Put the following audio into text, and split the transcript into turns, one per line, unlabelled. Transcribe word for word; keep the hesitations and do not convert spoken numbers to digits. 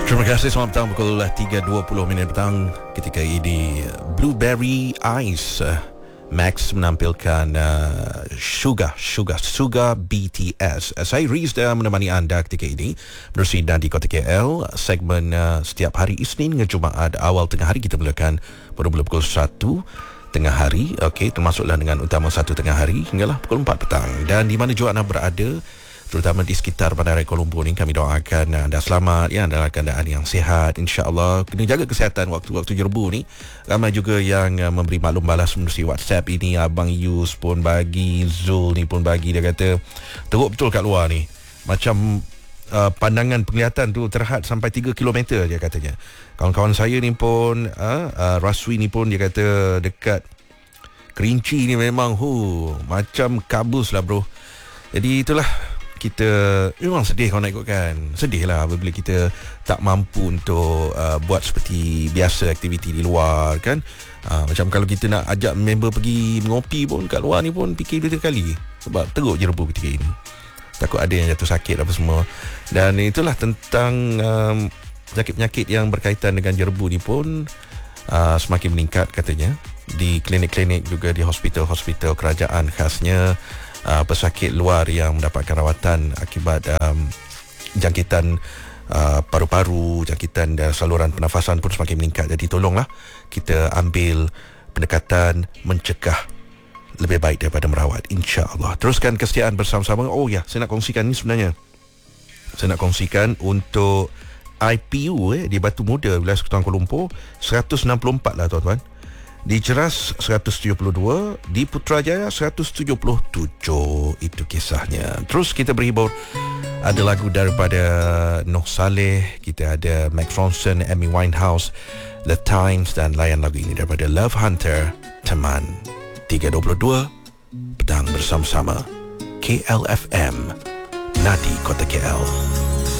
Terima kasih, selamat petang pukul tiga dua puluh minit petang. Ketika ini Blueberry Ice Max menampilkan uh, Sugar Sugar Sugar B T S. Saya Rizda menemani anda ketika ini bersinar di Kota K L. Segmen uh, setiap hari Isnin hingga Jumaat. Awal tengah hari kita mulakan pada pukul satu tengah hari. Okey, termasuklah dengan utama satu tengah hari hinggalah pukul empat petang. Dan di mana juga anda berada, terutama di sekitar Bandar Kuala Lumpur ni, kami doakan anda selamat ya, dalam keadaan yang sihat insya-Allah. Kena jaga kesihatan waktu-waktu jerbu ni. Ramai juga yang uh, memberi maklum balas melalui WhatsApp ini. Abang Yus pun bagi, Zul ni pun bagi, dia kata teruk betul kat luar ni. Macam uh, pandangan penglihatan tu terhad sampai tiga kilometer dia katanya. Kawan-kawan saya ni pun uh, uh, Raswi ni pun dia kata dekat Kerinci ni memang hu macam kabus lah bro. Jadi itulah, kita memang sedih kalau nak ikutkan. Sedih lah apabila kita tak mampu untuk uh, buat seperti biasa aktiviti di luar kan. uh, Macam kalau kita nak ajak member pergi mengopi pun kat luar ni pun fikir dua tiga kali, sebab teruk je rebu ketika ini. Takut ada yang jatuh sakit apa semua. Dan itulah tentang um, penyakit-penyakit yang berkaitan dengan jerbu ni pun uh, semakin meningkat katanya. Di klinik-klinik juga, di hospital-hospital kerajaan khasnya. Uh, pesakit luar yang mendapatkan rawatan akibat um, jangkitan uh, paru-paru, jangkitan dan saluran pernafasan pun semakin meningkat. Jadi tolonglah kita ambil pendekatan mencegah lebih baik daripada merawat, insya-Allah. Teruskan kesetiaan bersama-sama. Oh ya, saya nak kongsikan ni sebenarnya. Saya nak kongsikan untuk I P U eh, di Batu Muda, wilayah Sekutuan Kuala Lumpur, seratus enam puluh empat lah tuan-tuan. Di Ceras seratus tujuh puluh dua, di Putrajaya seratus tujuh puluh tujuh. Itu kisahnya. Terus kita berhibur. Ada lagu daripada Noh Saleh, kita ada Max Ronson, Amy Winehouse, The Times, dan layan lagu ini daripada Love Hunter, Teman. Tiga dua puluh dua petang bersama-sama K L F M, Nadi Kota K L.